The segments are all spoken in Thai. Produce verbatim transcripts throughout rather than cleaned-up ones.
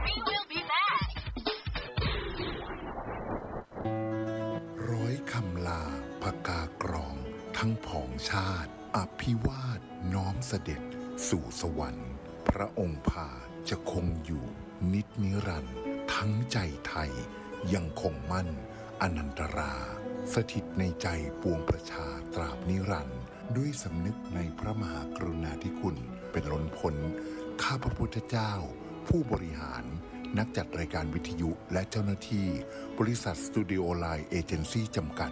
We'll be back. ร้อยคำลาพกากรองทั้งผองชาติอภิวาทน้อมเสด็จสู่สวรรค์พระองค์พาจะคงอยู่นิจนิรันดร์ทั้งใจไทยยังคงมั่นอนันตราสถิตในใจปวงประชาตราบนิรันดร์ด้วยสำนึกในพระมหากรุณาธิคุณเป็นล้นพ้นข้าพระพุทธเจ้าผู้บริหารนักจัดรายการวิทยุและเจ้าหน้าที่บริษัทสตูดิโอไลน์เอเจนซี่จำกัด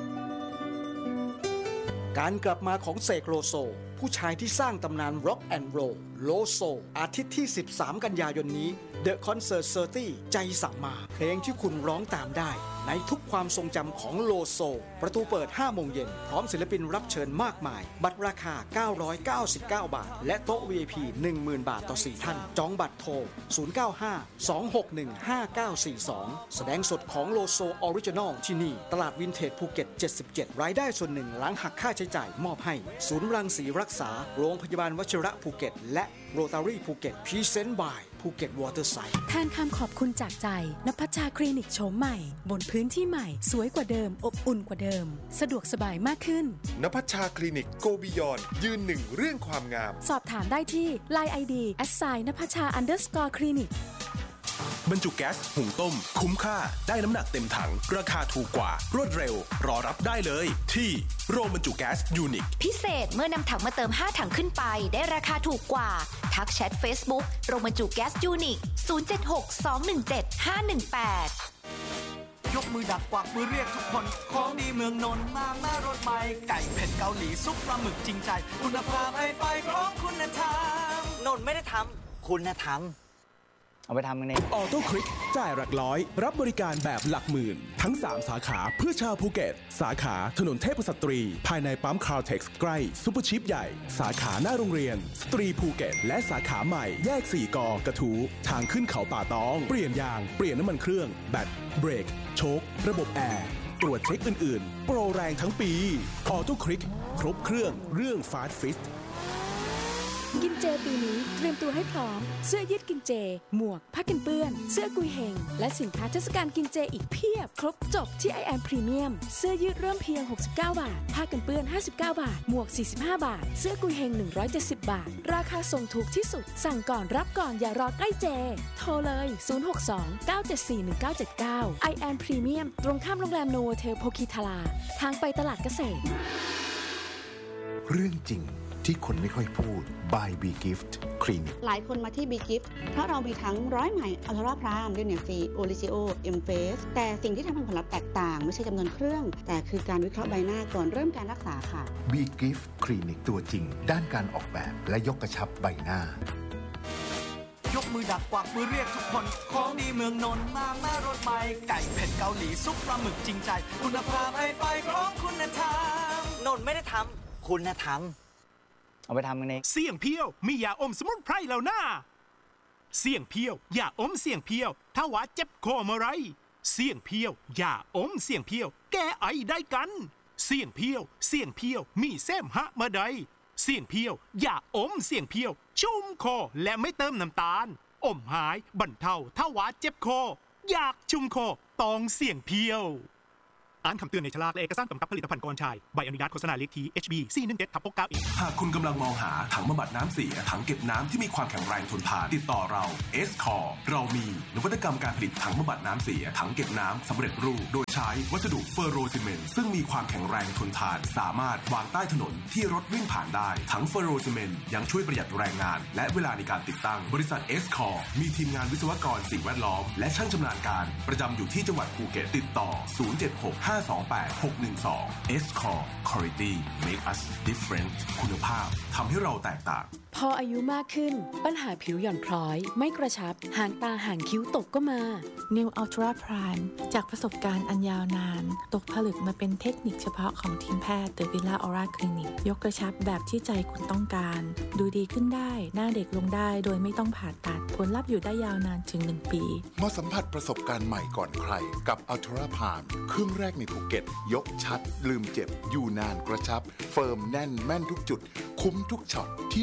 การกลับมาของเสกโลโซผู้ชายที่สร้างตำนานร็อกแอนด์โรลโลโซอาทิตย์ที่สิบสามกันยายนนี้ The Concert สามสิบใจสั่งมาเพลงที่คุณร้องตามได้ในทุกความทรงจำของโลโซประตูเปิดห้าโมงเย็นพร้อมศิลปินรับเชิญมากมายบัตรราคาเก้าร้อยเก้าสิบเก้าบาทและโต๊ะ วี ไอ พี หนึ่งหมื่น บาทต่อสี่ท่านจองบัตรโทรศูนย์ เก้า ห้า สอง หก หนึ่ง ห้า เก้า สี่ สองแสดงสดของโลโซออริจินอลที่นี่ตลาดวินเทจภูเก็ตเจ็ดสิบเจ็ดรายได้ส่วนหนึ่งหลังหักค่าใช้จ่ายมอบให้ศูนย์รังสีรักษาโรงพยาบาลวชิระภูเก็ตและโรตารี่ภูเก็ตพรีเซนต์บายภูเก็ตวอเตอร์ไซด์แทนคำขอบคุณจากใจณภัชชาคลินิกโฉมใหม่บนพื้นที่ใหม่สวยกว่าเดิมอบอุ่นกว่าเดิมสะดวกสบายมากขึ้นณภัชชาคลินิกโกบิยอนยืนหนึ่งเรื่องความงามสอบถามได้ที่ ไลน์ ไอ ดี แอท ไซน์ ณภัชชา อันเดอร์สกอร์ คลินิกบรรจุแก๊สหุงต้มคุ้มค่าได้น้ำหนักเต็มถังราคาถูกกว่ารวดเร็วรอรับได้เลยที่โรงบรรจุแก๊สยูนิคพิเศษเมื่อนำถังมาเติมห้าถังขึ้นไปได้ราคาถูกกว่าทักแชท Facebook โรงบรรจุแก๊สยูนิคศูนย์ เจ็ด หก สอง หนึ่ง เจ็ด ห้า หนึ่ง แปดยกมือดักกวักมือเรียกทุกคนของดีเมืองนนท์มาแม่รถใหม่ไก่เผ็ดเกาหลีซุปปลาหมึกจริงใจคุณภาพให้ไปพร้อมคุณธรรมนนท์ไม่ได้ทำคุณธรรมเอาไปทำกันเองออโต้คลิกจ่ายหลักร้อยรับบริการแบบหลักหมื่นทั้งสามสาขาเพื่อชาวภูเก็ตสาขาถนนเทพสตรีภายในปั๊มคาร์เท็กซ์ใกล้ซุปเปอร์ชิปใหญ่สาขาหน้าโรงเรียนสตรีภูเก็ตและสาขาใหม่แยกสี่กกระทูทางขึ้นเขาป่าตองเปลี่ยนยางเปลี่ยนน้ำมันเครื่องแบตเบรกโชคระบบแอร์ตรวจเช็คอื่นๆโปรแรงทั้งปีออโต้คลิกครบเครื่องเรื่องฟาสต์ฟิสกินเจปีนี้เตรียมตัวให้พร้อมเสื้อยืดกินเจหมวกผ้ากันเปื้อนเสื้อกุยเฮงและสินค้าเทศกาลกินเจอีกเพียบครบจบที่ ไอ แอม Premium เสื้อยืดเริ่มเพียงหกสิบเก้าบาทผ้ากันเปื้อนห้าสิบเก้าบาทหมวกสี่สิบห้าบาทเสื้อกุยเฮงหนึ่งร้อยเจ็ดสิบบาทราคาส่งถูกที่สุดสั่งก่อนรับก่อนอย่ารอใกล้เจโทรเลยศูนย์ หก สอง เก้า เจ็ด สี่ หนึ่ง เก้า เจ็ด เก้า ไอ แอม Premium ตรงข้ามโรงแรมโนโวเทลโพคิทาราทางไปตลาดเกษตรเรื่องจริงที่คนไม่ค่อยพูด by B Gift คลินิกหลายคนมาที่ B Gift เพราะเรามีทั้งร้อยใหม่อัลตราพรามเดนเนซีโอลิซิโอเอ็มเฟสแต่สิ่งที่ทำให้ผลลัพธ์แตกต่างไม่ใช่จำนวนเครื่องแต่คือการวิเคราะห์ใบหน้าก่อนเริ่มการรักษาค่ะ B Gift คลินิกตัวจริงด้านการออกแบบและยกกระชับใบหน้ายกมือดักกวักมือเรียกทุกคนของดีเมืองนนท์มาแม่รถใหม่ไก่เผ็ดเกาหลีซุปปลาหมึกจริงใจคุณภาพให้ไปพร้อมคุณธรรมนนท์ไม่ได้ทำคุณธรรมเอาไปทำกันเองเสี่ยงเพี้ยวมียาอมสมุนไพรแล้วนะเสี่ยงเพี้ยวยาอมเสี่ยงเพี้ยวถ้าว่าเจ็บคอเมื่อไรเสี่ยงเพี้ยวยาอมเสี่ยงเพี้ยวแก้ไอได้กันเสี่ยงเพี้ยวเสี่ยงเพี้ยวมีแซมฮะมาใดเสี่ยงเพี้ยวยาอมเสี่ยงเพี้ยวชุ่มคอและไม่เติมน้ำตาลอมหายบรรเทาถ้าว่าเจ็บคออยากชุ่มคอต้องเสี่ยงเพี้ยวอ่านคำเตือนในฉลากและเอกสารกำกับผลิตภัณฑ์กรชัยใบอนุญาตโฆษณาเลขที่ เอช บี สี่ หนึ่ง เจ็ด หก เก้า เอหากคุณกำลังมองหาถังบำบัดน้ำเสียถังเก็บน้ำที่มีความแข็งแรงทนทานติดต่อเรา เอส คอร์ เรามีนวัตกรรมการผลิตถังบำบัดน้ำเสียถังเก็บน้ำสำเร็จรูปโดยใช้วัสดุเฟอร์โรซีเมนต์ซึ่งมีความแข็งแรงทนทานสามารถวางใต้ถนนที่รถวิ่งผ่านได้ถังเฟอร์โรซีเมนต์ยังช่วยประหยัดแรงงานและเวลาในการติดตั้งบริษัท เอส คอร์ มีทีมงานวิศวกรสิ่งแวดล้อมและช่างชำนาญการประจำอยู่ที่จังหวัดภูเก็ตติดต่อศูนย์ เจ็ด หก ห้า สอง แปด หก หนึ่ง สอง เอส คอร์ Quality Make us different คุณภาพทำให้เราแตกต่างพออายุมากขึ้นปัญหาผิวหย่อนคล้อยไม่กระชับหางตาหางคิ้วตกก็มา New Ultra Prime จากประสบการณ์อันยาวนานตกผลึกมาเป็นเทคนิคเฉพาะของทีมแพทย์ The Villa Aura Clinic ยกกระชับแบบที่ใจคุณต้องการดูดีขึ้นได้หน้าเด็กลงได้โดยไม่ต้องผ่าตัดผลลัพธ์อยู่ได้ยาวนานถึงหนึ่งปีมาสัมผัสประสบการณ์ใหม่ก่อนใครกับ Ultra Prime เครื่องแรกในภูเก็ตยกชัดลืมเจ็บอยู่นานกระชับเฟิร์มแน่นแม่นทุกจุดคุ้มทุกช็อตที่ The Villa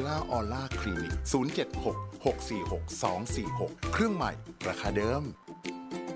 ล่าออร่าคลินิก ศูนย์ เจ็ด หก หก สี่ หก สอง สี่ หก เครื่องใหม่ราคาเดิม